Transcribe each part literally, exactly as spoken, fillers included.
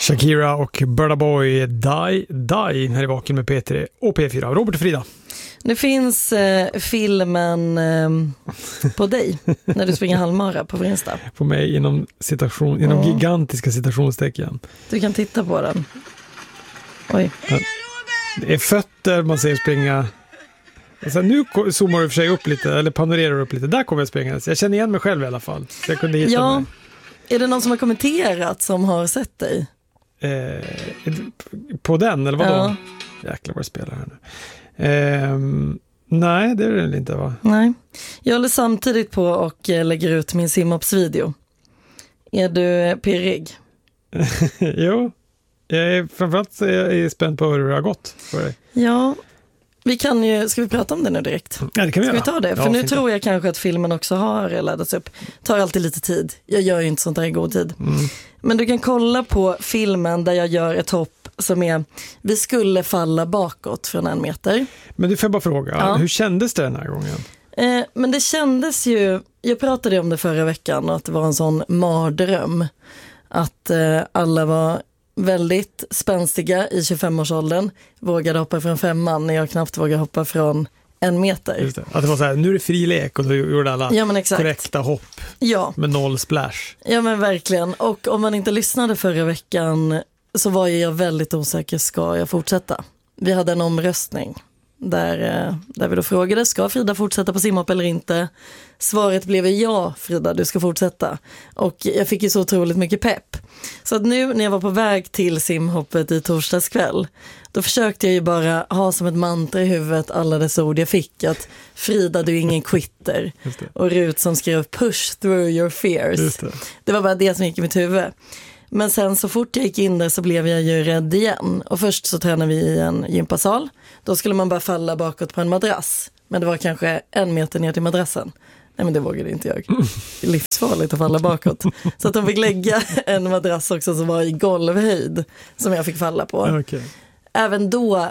Shakira och Burna Boy, Die, Die, här i Vaken med P tre och P fyra. Robert och Frida. Det finns eh, filmen eh, på dig när du springer halvmara på Insta. På mig inom, citation, inom mm. gigantiska citationstecken. Du kan titta på den. Oj. Det är fötter man ser springa. Alltså, nu zoomar du för sig upp lite, eller panorerar upp lite. Där kommer jag springa. Jag känner igen mig själv i alla fall. Så jag kunde hitta ja. mig. Är det någon som har kommenterat som har sett dig? Eh, på den, eller vadå? Ja. Jäklar vad jag spelar här nu. Eh, nej, det är det inte, va? Nej. Jag håller samtidigt på och lägger ut min simhoppsvideo. Är du pirrig? Jo. Jag är, framförallt så är jag spänd på hur det har gått för dig. Ja. Vi kan ju, ska vi prata om det nu direkt? Ja, det kan vi Ska göra. vi ta det? För ja, nu fint. tror jag kanske att filmen också har laddats upp. Tar alltid lite tid. Jag gör ju inte sånt där i god tid. Mm. Men du kan kolla på filmen där jag gör ett hopp som är, vi skulle falla bakåt från en meter. Men du får bara fråga, ja. hur kändes det den här gången? Eh, men det kändes ju, jag pratade om det förra veckan och att det var en sån mardröm. Att eh, alla var väldigt spänstiga i tjugofemårsåldern, vågade hoppa från femman när jag knappt vågade hoppa från en meter. Just det. Att det var så här, nu är det fri lek och då gjorde alla ja, men exakt. korrekta hopp ja. med noll splash. Ja men verkligen, och om man inte lyssnade förra veckan så var jag väldigt osäker, ska jag fortsätta? Vi hade en omröstning där, där vi då frågade, ska Frida fortsätta på simhopp eller inte? Svaret blev ja, Frida, du ska fortsätta. Och jag fick ju så otroligt mycket pepp. Så att nu när jag var på väg till simhoppet i torsdags kväll, då försökte jag ju bara ha som ett mantra i huvudet alla dessa ord jag fick. Att Frida, du är ingen quitter. Och Rut som skrev push through your fears. Det. det var bara det som gick i mitt huvud. Men sen så fort jag gick in där så blev jag ju rädd igen. Och först så tränade vi i en gympasal. Då skulle man bara falla bakåt på en madrass. Men det var kanske en meter ner till madrassen. Nej men det vågade inte jag. Det är livsfarligt att falla bakåt. Så att de fick lägga en madrass också som var i golvhöjd. Som jag fick falla på. Okay. Även då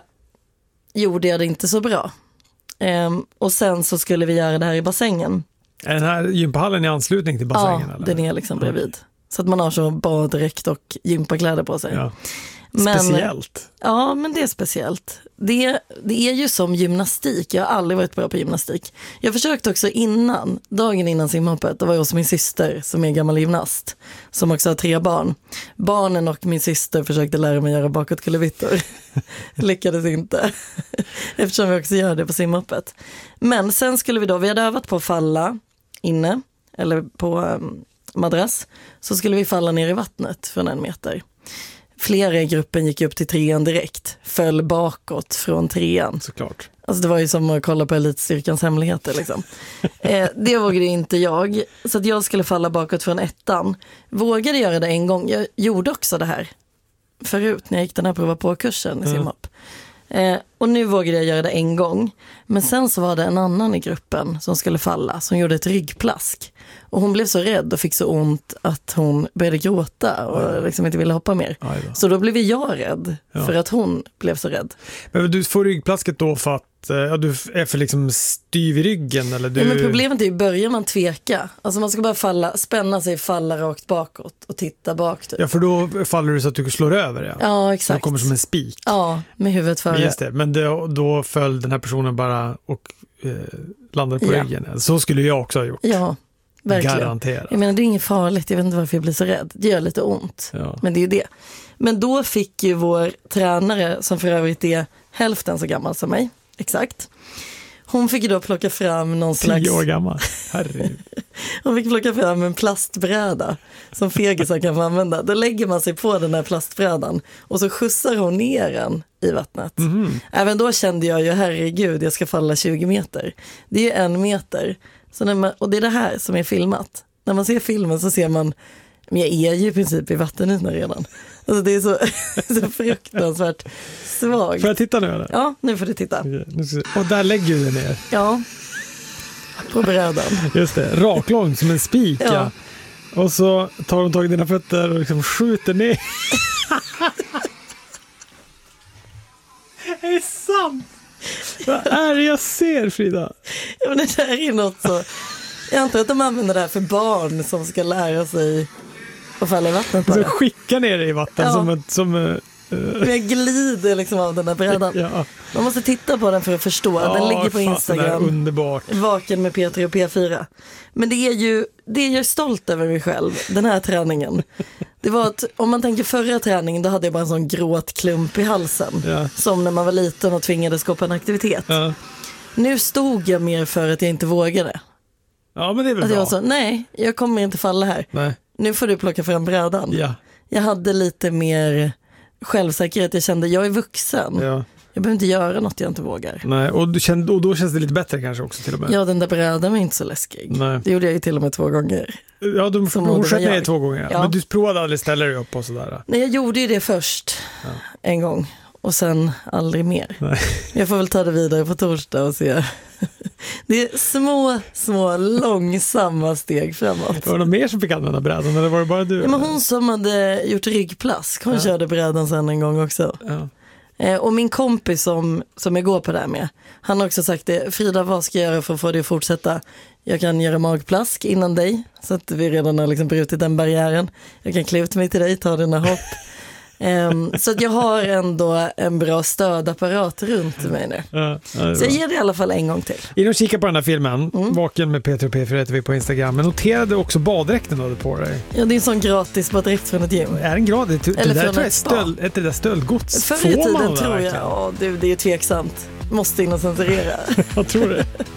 gjorde jag det inte så bra. Ehm, och sen så skulle vi göra det här i bassängen. Är den här gympahallen i anslutning till bassängen? Ja, eller? den är liksom bredvid. Så att man har så baddräkt och gympakläder på sig. Ja. Men, speciellt. Ja, men det är speciellt. Det, det är ju som gymnastik. Jag har aldrig varit bra på gymnastik. Jag försökte också innan, dagen innan simhoppet, då var jag hos min syster som är gammal gymnast. Som också har tre barn. Barnen och min syster försökte lära mig göra bakåtkullerbyttor. Lyckades inte. Eftersom vi också gör det på simhoppet. Men sen skulle vi då, vi hade övat på att falla inne. Eller på um, madrass. Så skulle vi falla ner i vattnet från en meter. Flera i gruppen gick upp till trean direkt. Föll bakåt från trean. Såklart. Alltså det var ju som att kolla på Elitstyrkans hemligheter liksom. eh, det vågade inte jag. Så att jag skulle falla bakåt från ettan. Vågade göra det en gång. Jag gjorde också det här förut när jag gick den här prova på kursen i simhopp. Eh, och nu vågade jag göra det en gång. Men sen så var det en annan i gruppen som skulle falla. Som gjorde ett ryggplask. Och hon blev så rädd och fick så ont att hon började gråta och liksom inte ville hoppa mer. Då. Så då blev jag rädd ja. för att hon blev så rädd. Men du får ryggplasket då för att ja, du är för liksom styv i ryggen? Eller du... ja, men problemet är ju, börjar man tveka. Alltså man ska bara falla, spänna sig, falla rakt bakåt och titta bak. Typ. Ja, för då faller du så att du slår över. Ja, ja exakt. Du kommer som en spik. Ja, med huvudet före. Just det, men det, då föll den här personen bara och eh, landade på ja. ryggen. Så skulle jag också ha gjort. Ja. Verkligen. Garanterat. Jag menar det är inget farligt, jag vet inte varför jag blir så rädd. Det gör lite ont, ja. men det är ju det. Men då fick ju vår tränare, som för övrigt är hälften så gammal som mig, exakt. Hon fick ju då plocka fram någon slags... Tio år gammal, herregud. Hon fick plocka fram en plastbräda som fegisar kan få använda. Då lägger man sig på den här plastbrädan och så skjutsar hon ner den i vattnet. Mm. Även då kände jag ju, herregud, jag ska falla tjugo meter. Det är ju en meter. Så när man, och det är det här som är filmat. När man ser filmen så ser man, men jag är ju i princip i vattenytan redan. Alltså det är så, så fruktansvärt svagt. Får jag titta nu eller? Ja, nu får du titta. Okej, nu ska, och där lägger du den ner. Ja, på brädan. Just det, raklång som en spik. Ja. Ja. Och så tar de tag i dina fötter och liksom skjuter ner. Det är sant! Vad är det jag ser, Frida? Ja, men det där är något så... Jag antar att de använder det här för barn som ska lära sig och faller i vattnet bara. Så skicka ner det i vatten Ja. som... ett- som uh, Jag glider liksom av den här brädan. ja. Man måste titta på den för att förstå. Ja, Den ligger på fan, det Instagram. är underbart. Vaken med P tre och P fyra. Men det är ju, det är jag stolt över mig själv, den här träningen. Det var att, om man tänker förra träningen, då hade jag bara en sån gråtklump i halsen. Ja. Som när man var liten och tvingades gå på en aktivitet. Ja. Nu stod jag mer för att jag inte vågade. ja, men det är väl Att jag bra. var så, nej, jag kommer inte falla här. Nej. Nu får du plocka fram brädan. Ja. Jag hade lite mer självsäkerhet. Jag kände, jag är vuxen. Ja. Jag behöver inte göra något jag inte vågar. Nej. Och, du kände, och då känns det lite bättre kanske också till och med. Ja, den där brädan var inte så läskig. Nej. Det gjorde jag ju till och med två gånger. Ja, du Som hon moder sköt var ner jag. två gånger. Ja. Men du provade aldrig ställa dig upp och sådär. Nej, jag gjorde ju det först Ja. en gång och sen aldrig mer. Nej. Jag får väl ta det vidare på torsdag och se. Det är små, små, långsamma steg framåt. Var det någon mer som fick använda brädan eller var det bara du? Ja, men hon som hade gjort ryggplask, hon Ja. körde brädan sen en gång också. Ja. Eh, och min kompis som, som jag går på det här med, han har också sagt det. Frida, vad ska jag göra för att få dig att fortsätta? Jag kan göra magplask innan dig, så att vi redan har liksom brutit den barriären. Jag kan klä ut mig till dig, ta dina hopp. Um, så att jag har ändå en bra stödapparat runt mig nu. Ja, ja, det är Så jag bra. ger det i alla fall en gång till. In och kika på den här filmen, Mm. Vaken med P tre och P fyra heter vi på Instagram. Men noterade också baddräkten du hade på dig. Ja, det är en sån gratis bara direkt från ett gym. Är en grad? Det, det Eller där från tror jag är ett spa. stöld, ett det där stöldgods. Förr i Får man tiden det tror jag, verkligen? ja du, det är tveksamt. Måste in och censurera. Jag tror det.